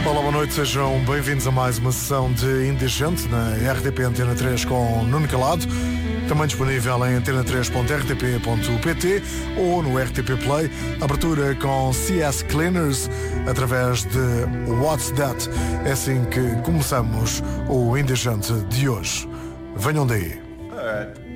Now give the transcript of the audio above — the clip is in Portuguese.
Olá, boa noite, sejam bem-vindos a mais uma sessão de Indigente na RTP Antena 3 com Nuno Calado, também disponível em antena3.rtp.pt ou no RTP Play, abertura com CS Cleaners através de What's That. É assim que começamos o Indigente de hoje. Venham daí. Alright.